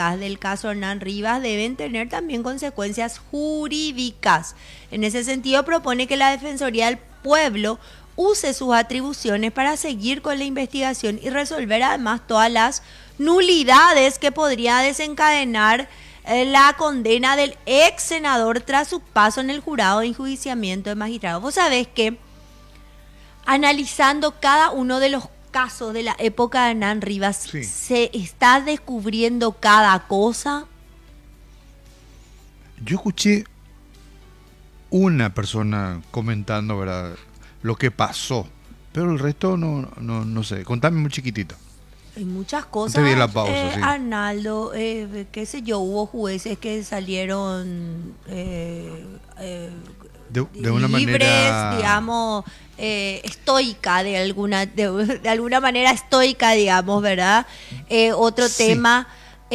técnicas del caso Hernán Rivas deben tener también consecuencias jurídicas. En ese sentido, propone que la Defensoría del Pueblo use sus atribuciones para seguir con la investigación y resolver además todas las nulidades que podría desencadenar la condena del ex senador tras su paso en el jurado de enjuiciamiento de magistrados. Vos sabés que analizando cada uno de los casos de la época de Hernán Rivas, Sí. se está descubriendo cada cosa. Yo escuché una persona comentando, ¿verdad?, lo que pasó, pero el resto no sé. Contame muy chiquitito. Hay muchas cosas, Te di la pausa, sí. Arnaldo, qué sé yo, hubo jueces que salieron De una libres, manera, digamos, estoica, de alguna manera estoica, digamos, ¿verdad? Otro Sí. tema,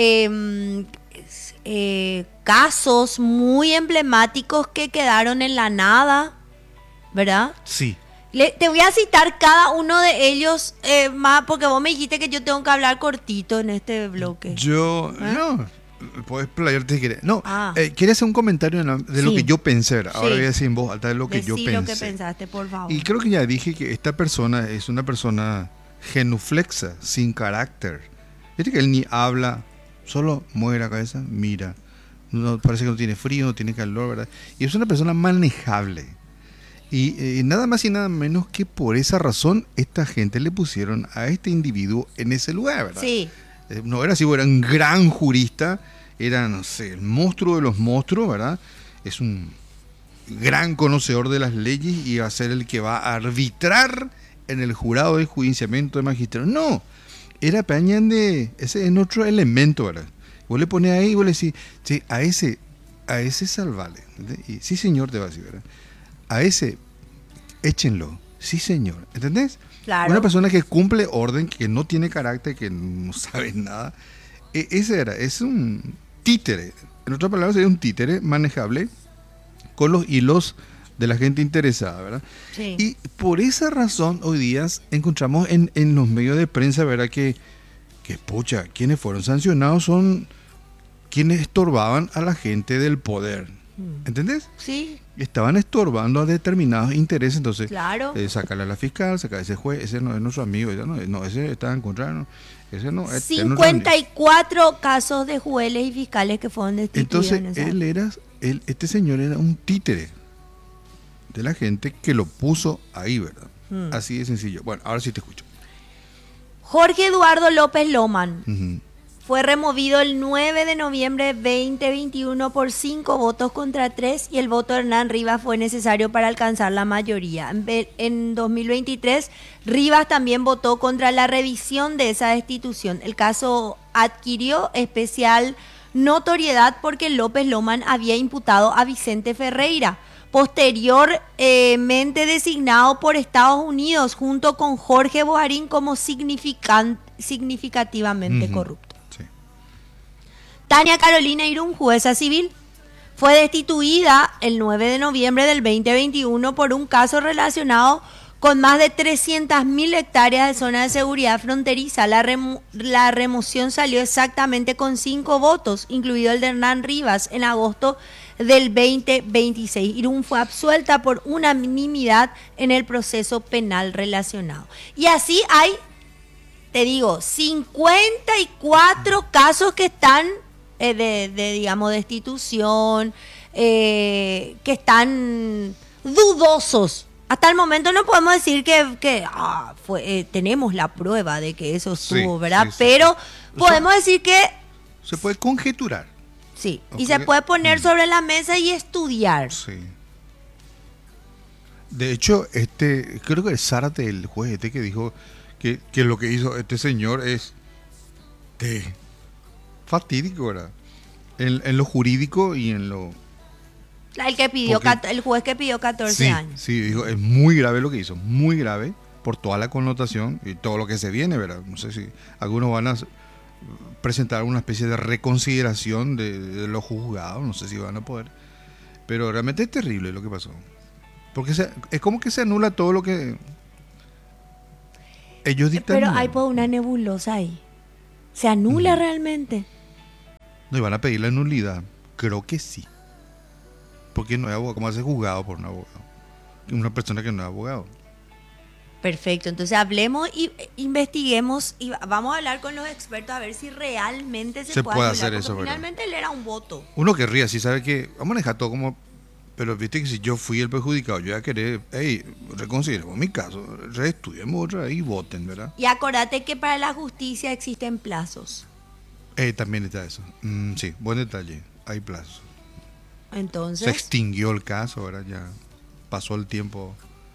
casos muy emblemáticos que quedaron en la nada, ¿verdad? Sí. Te voy a citar cada uno de ellos más, porque vos me dijiste que yo tengo que hablar cortito en este bloque. Yo, no, puedes playarte si quieres. No, Ah. quería hacer un comentario de lo Sí. que yo pensé, ¿verdad? Ahora Sí. voy a decir en voz alta de lo que yo Decí pensé. lo que pensaste, por favor. Y creo que ya dije que esta persona es una persona genuflexa, sin carácter. Viste que él ni habla, solo mueve la cabeza, mira. No, parece que no tiene frío, no tiene calor, ¿verdad? Y es una persona manejable. Y nada más y nada menos que por esa razón esta gente le pusieron a este individuo en ese lugar, ¿verdad? Sí, No era así, era un gran jurista, era, no sé, el monstruo de los monstruos, ¿verdad? Es un gran conocedor de las leyes y va a ser el que va a arbitrar en el jurado de enjuiciamiento de magistrados. No, era Peñan de ese en otro elemento, ¿verdad? Vos le pones ahí y vos le decís, sí, a ese salvale. ¿Entendés? Y, sí, señor, te va a decir, ¿verdad? A ese, échenlo. Sí, señor. ¿Entendés? claro. Una persona que cumple orden, que no tiene carácter, que no sabe nada. Es un títere. En otras palabras, sería un títere manejable con los hilos de la gente interesada, ¿verdad? Sí. Y por esa razón, hoy día encontramos en los medios de prensa, ¿verdad? Que pucha, quienes fueron sancionados son quienes estorbaban a la gente del poder. ¿Entendés? Sí, Estaban estorbando a determinados intereses, entonces claro. sacarle a la fiscal, sacar a ese juez, ese no es nuestro amigo, ese está en contra, no, ese no es nuestro amigo. 54 casos de jueces y fiscales que fueron destituidos. Entonces este señor era un títere de la gente que lo puso ahí, ¿verdad? Así de sencillo. Bueno, ahora sí te escucho. Jorge Eduardo López Loman Ujú. fue removido el 9 de noviembre de 2021 por 5 votos contra 3 y el voto de Hernán Rivas fue necesario para alcanzar la mayoría. En 2023, Rivas también votó contra la revisión de esa destitución. El caso adquirió especial notoriedad porque López Loman había imputado a Vicente Ferreira, posteriormente designado por Estados Unidos junto con Jorge Boarín como significativamente Ujú. corrupto. Sí. Tania Carolina Irún, jueza civil, fue destituida el 9 de noviembre del 2021 por un caso relacionado con más de 300.000 hectáreas de zona de seguridad fronteriza. La remoción salió exactamente con 5 votos, incluido el de Hernán Rivas, en agosto del 2026. Irún fue absuelta por unanimidad en el proceso penal relacionado. Y así hay, te digo, 54 casos que están digamos, destitución, que están dudosos. Hasta el momento no podemos decir que tenemos la prueba de que eso estuvo, Sí, ¿verdad? sí, sí, Pero sí. podemos decir que Se puede conjeturar. sí. Ok. Y se puede poner sobre la mesa y estudiar. Sí. De hecho, creo que es Zárate, el juez que dijo que lo que hizo este señor es fatídico, ¿verdad? En lo jurídico y en lo... El juez que pidió 14 Sí, años. sí, dijo, es muy grave lo que hizo, muy grave, por toda la connotación y todo lo que se viene, ¿verdad? No sé si algunos van a presentar una especie de reconsideración de los juzgados, no sé si van a poder, pero realmente es terrible lo que pasó, porque es como que se anula todo lo que ellos dictaminan. Pero hay pues una nebulosa ahí. ¿Se anula realmente? No iban a pedir la nulidad. Creo que sí. Porque no es abogado. ¿Cómo hace juzgado por un abogado? Una persona que no es abogado. Perfecto, entonces hablemos y investiguemos y vamos a hablar con los expertos a ver si realmente se puede puede anular, hacer porque eso, ¿verdad? finalmente él era un voto. Uno querría, si sabe que vamos a manejar todo como... Pero viste que si yo fui el perjudicado, yo ya querer, hey, reconsideremos mi caso, reestudiemos otra vez y voten, ¿verdad? Y acordate que para la justicia existen plazos. También está eso. Sí, buen detalle. Hay plazos. Se Entonces, extinguió el caso, ¿verdad? Ya pasó el tiempo.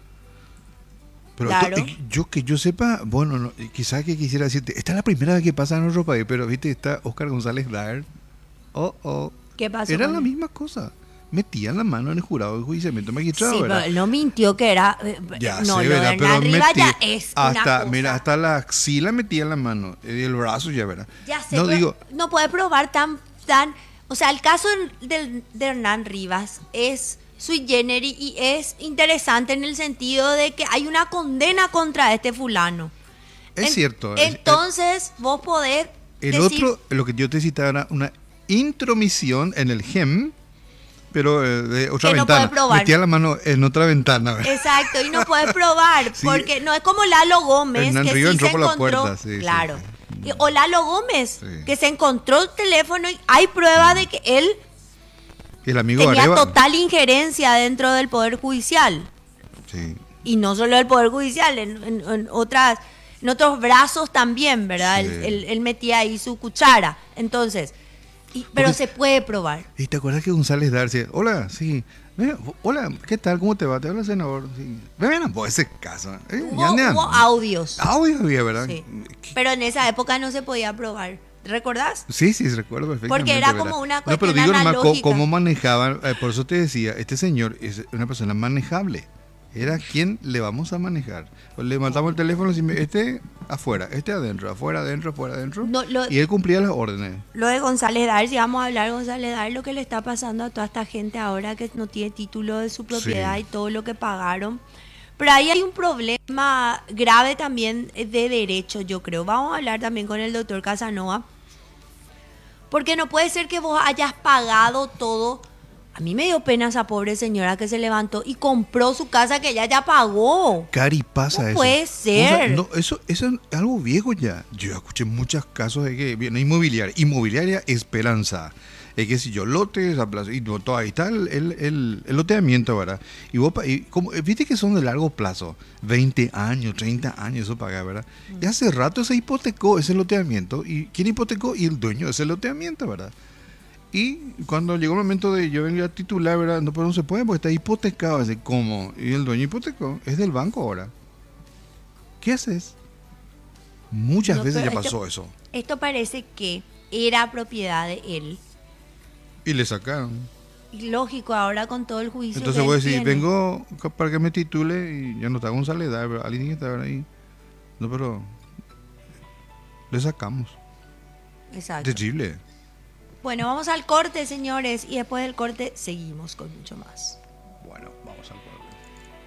Pero claro. que yo sepa, bueno, no, quizás que quisiera decirte, esta es la primera vez que pasa en nuestro país, pero viste, está Oscar González Daer. ¿Qué pasó? Era con la él? misma cosa. Metían la mano en el jurado de juiciamiento magistrado, Sí, ¿verdad? pero él no mintió que era... Ya no, sé, lo de ¿verdad? Pero Hernán Rivas ya metí, es una hasta, cosa. mira, hasta la axila metían la mano y el brazo ya, ¿verdad? Ya sé, No pero digo, no puede probar tan... O sea, el caso de Hernán Rivas es sui generis y es interesante en el sentido de que hay una condena contra este fulano. es cierto. Entonces, vos podés El decir... otro, lo que yo te citaba era una intromisión en el GEM, pero de otra Que no ventana. puede probar. Metía la mano en otra ventana. ¿verdad? Exacto, y no puedes probar, Sí. porque no es como Lalo Gómez, Hernán que Río sí entró se por la encontró, puerta, sí, claro. sí. O Lalo Gómez, Sí. que se encontró el teléfono y hay prueba de que él Y el amigo tenía Areva. total injerencia dentro del Poder Judicial. Sí. Y no solo del Poder Judicial, en otros brazos también, ¿verdad? Sí. Él metía ahí su cuchara. Entonces, pero Porque- se puede probar. ¿Y te acuerdas que González Darce? Hola, sí. Mira, hola, ¿qué tal? ¿Cómo te va? Te habla el senador. Sí. Vean, vos ese caso. Hubo audios. Audio había, ¿verdad? Sí. Pero en esa época no se podía probar. ¿Recordás? Sí, recuerdo perfectamente. Porque era ¿verdad? como una No, pero cuestión digo nomás analógica. cómo manejaban, por eso te decía, este señor es una persona manejable. Era quien le vamos a manejar. Le mandamos el teléfono y decimos, este afuera, este adentro, afuera, adentro, afuera, adentro. No, y él cumplía las órdenes. Lo de González Dar, si vamos a hablar de González Dar, lo que le está pasando a toda esta gente ahora que no tiene título de su propiedad Sí. y todo lo que pagaron. Pero ahí hay un problema grave también de derecho, yo creo. Vamos a hablar también con el doctor Casanova. Porque no puede ser que vos hayas pagado todo. A mí me dio pena esa pobre señora que se levantó y compró su casa que ella ya pagó. Cari, pasa No eso. puede ser. No, eso es algo viejo ya. Yo escuché muchos casos de que viene inmobiliaria Esperanza. Es que si yo lote, esa plaza, y no, todo ahí está el loteamiento, ¿verdad? Y vos, viste que son de largo plazo, 20 años, 30 años, eso paga, ¿verdad? Y hace rato se hipotecó ese loteamiento. ¿Y quién hipotecó? Y el dueño de ese loteamiento, ¿verdad? Y cuando llegó el momento de yo venir a titular, ¿verdad? No, pero no se puede porque está hipotecado. Así, ¿cómo? Y el dueño hipotecó. Es del banco ahora. ¿Qué haces? Muchas No, veces pero ya pasó eso. Esto parece que era propiedad de él. Y le sacaron. Y lógico, ahora con todo el juicio. Entonces que voy a él decir, tiene. vengo para que me titule y ya no está González, pero alguien tiene que estar ahí. No, pero le sacamos. Exacto. Terrible. Bueno, vamos al corte, señores, y después del corte seguimos con mucho más. Bueno, vamos al corte.